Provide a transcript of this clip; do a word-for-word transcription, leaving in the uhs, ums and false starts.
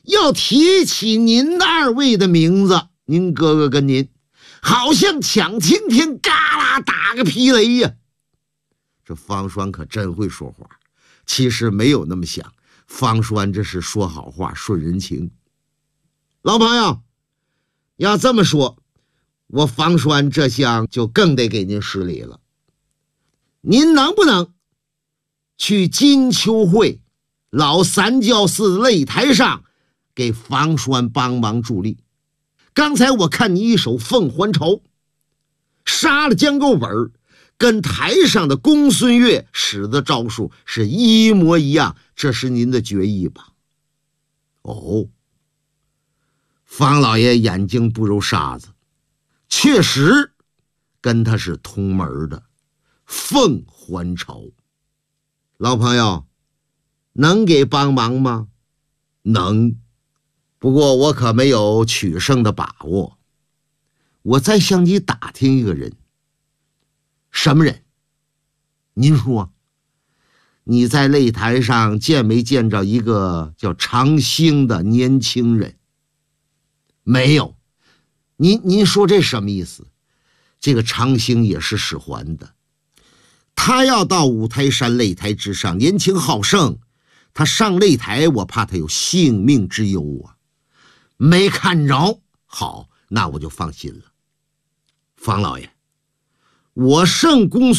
要提起您二位的名字，您哥哥跟您好像抢晴天嘎啦打个霹雷呀。这方栓可真会说话，其实没有那么想，方栓这是说好话顺人情。老朋友，要这么说，我方栓这厢就更得给您施礼了。您能不能去金秋会老三教寺擂台上给方栓帮忙助力？刚才我看你一手凤还巢，杀了江构本，跟台上的公孙越使的招数是一模一样，这是您的决意吧？哦，方老爷眼睛不揉沙子，确实跟他是同门的。凤还巢，老朋友，能给帮忙吗？能，不过我可没有取胜的把握。我再向你打听一个人。什么人？您说，你在擂台上见没见着一个叫长兴的年轻人？没有。您您说这什么意思？这个长兴也是使唤的，他要到五台山擂台之上，年轻好胜，他上擂台，我怕他有性命之忧啊。没看着，好，那我就放心了。方老爷，我圣公